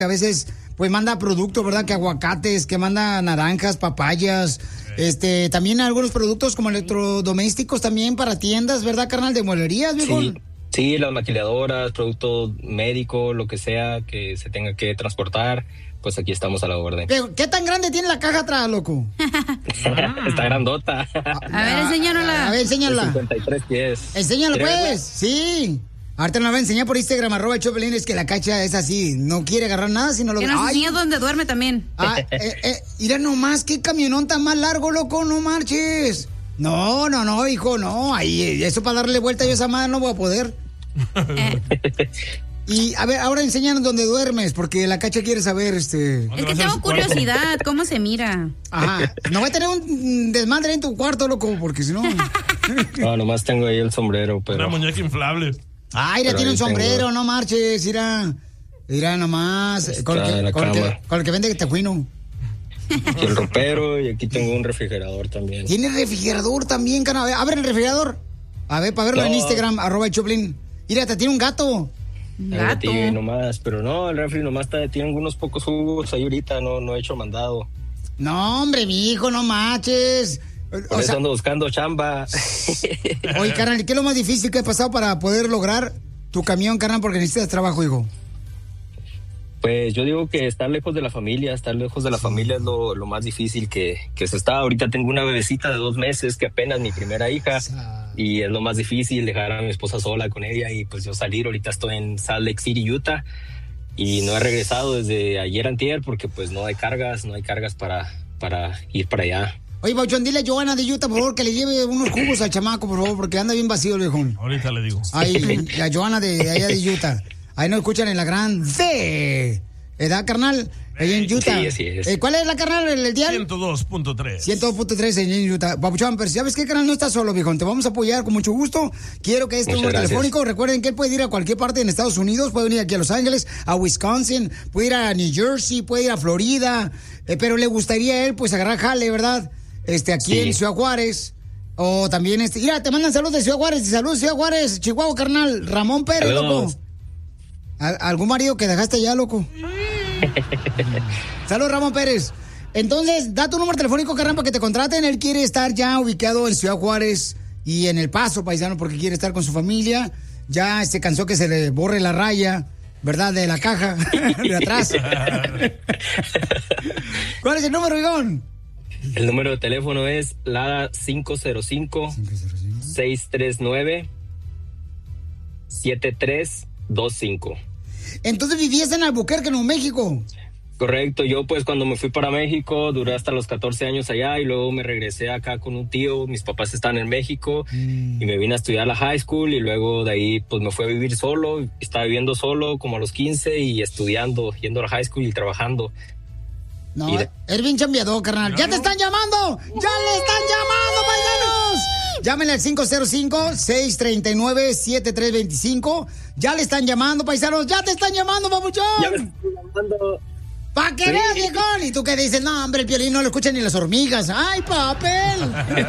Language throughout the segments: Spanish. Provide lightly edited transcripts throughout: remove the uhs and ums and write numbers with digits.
A veces, pues manda productos, ¿verdad? Que aguacates, que manda naranjas, papayas, también algunos productos como electrodomésticos también para tiendas, ¿verdad, carnal? De mueblerías, viejo. Sí, las maquiladoras, productos médicos, lo que sea que se tenga que transportar, pues aquí estamos a la orden. ¿Qué tan grande tiene la caja atrás, loco? Está grandota. A ver, enséñala. A ver, enséñala. 53 pies. Enséñala, pues. Sí. Ahorita nos va a enseñar por Instagram, @Choplin, es que la cacha es así, no quiere agarrar nada, sino lo que nos enseña dónde duerme también. Mira nomás, qué camionón tan más largo, loco, no marches. No, hijo, no, ahí, eso para darle vuelta yo a esa madre no voy a poder. Y, a ver, ahora enséñanos dónde duermes, porque la cacha quiere saber, Es que tengo curiosidad, ¿cómo se mira? Ajá, no voy a tener un desmadre en tu cuarto, loco, porque si no... No, nomás tengo ahí el sombrero, pero... Una muñeca inflable. Ay, ya tiene un sombrero, no marches, mira nomás, con el que vende tejuino. Aquí el ropero y aquí tengo un refrigerador también. ¿Tiene refrigerador también, carnal? Abre el refrigerador. A ver, para verlo en Instagram, @Choplin. Mira, te tiene un gato. Gato. Nomás, pero no, el refri nomás tiene algunos pocos jugos ahí ahorita, no he hecho mandado. No, hombre, mi hijo, no marches. Por eso ando buscando chamba. Oye, carnal, ¿qué es lo más difícil que ha pasado para poder lograr tu camión, carnal? Porque necesitas trabajo, hijo. Pues yo digo que estar lejos de la familia es lo más difícil que se está. Ahorita tengo una bebecita de 2 meses que apenas mi primera hija y es lo más difícil dejar a mi esposa sola con ella y pues yo salir. Ahorita estoy en Salt Lake City, Utah y no he regresado desde ayer antier porque pues no hay cargas para ir para allá. Oye, Bauchón, dile a Johanna de Utah, por favor, que le lleve unos jugos al chamaco, por favor, porque anda bien vacío el viejón. Ahorita le digo. Ay, la Johanna de allá de Utah. Ahí nos escuchan en la gran C. ¿Edad, carnal? Ahí en Utah. Sí, así es. ¿Cuál es la, carnal, el dial? 102.3. 102.3 en Utah. Papuchón, pero ¿sabes qué, carnal? No estás solo, viejón. Te vamos a apoyar con mucho gusto. Quiero que este número telefónico, recuerden que él puede ir a cualquier parte en Estados Unidos, puede venir aquí a Los Ángeles, a Wisconsin, puede ir a New Jersey, puede ir a Florida, pero le gustaría a él, pues, agarrar jale, ¿verdad? Aquí en Ciudad Juárez. O también, mira, te mandan saludos de Ciudad Juárez. Saludos, Ciudad Juárez, Chihuahua, carnal. Ramón Pérez, loco. ¿Algún marido que dejaste allá, loco? Saludos, Ramón Pérez. Entonces, da tu número telefónico, carnal, para que te contraten. Él quiere estar ya ubicado en Ciudad Juárez y en El Paso, paisano, porque quiere estar con su familia. Ya se cansó que se le borre la raya, ¿verdad? De la caja, de atrás. ¿Cuál es el número, Igón? El número de teléfono es la 505-639-7325. Entonces vivías en Albuquerque, Nuevo México. Correcto, yo pues cuando me fui para México duré hasta los 14 años allá y luego me regresé acá con un tío, mis papás están en México y me vine a estudiar la high school y luego de ahí pues me fui a vivir solo, estaba viviendo solo como a los 15 y estudiando, yendo a la high school y trabajando. No, eres bien chambeador, carnal. ¡Ya te están llamando! ¡Ya le están llamando, paisanos! Llámenle al 505-639-7325. Ya le están llamando, paisanos. ¡Ya te están llamando, papuchón! Ya me están llamando. ¡Pa' que veas, viejón! Y tú que dices, no, hombre, el Piolín no lo escuchan ni las hormigas. ¡Ay, papel!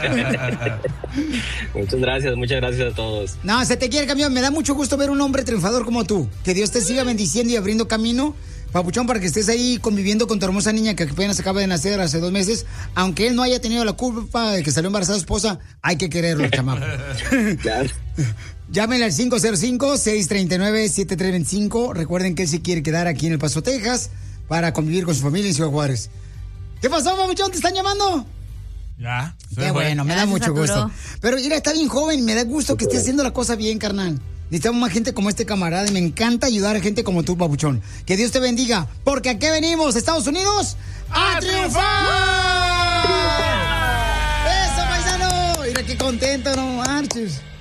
Muchas gracias a todos. No, se te quiere, camión. Me da mucho gusto ver un hombre triunfador como tú. Que Dios te siga bendiciendo y abriendo camino, papuchón, para que estés ahí conviviendo con tu hermosa niña que apenas acaba de nacer hace 2 meses. Aunque él no haya tenido la culpa de que salió embarazada su esposa, hay que quererlo, chamaco. Claro. Llámenle al 505-639-7325. Recuerden que él se quiere quedar aquí en El Paso, Texas, para convivir con su familia en Ciudad Juárez. ¿Qué pasó, papuchón? ¿Te están llamando? Ya. Qué bueno, me da mucho gusto. Pero mira, está bien joven, me da gusto que esté haciendo la cosa bien, carnal. Necesitamos más gente como este camarada y me encanta ayudar a gente como tú, papuchón. Que Dios te bendiga, porque aquí venimos, Estados Unidos, ¡a triunfar! ¡Eso, paisano! Mira qué contento, no marches.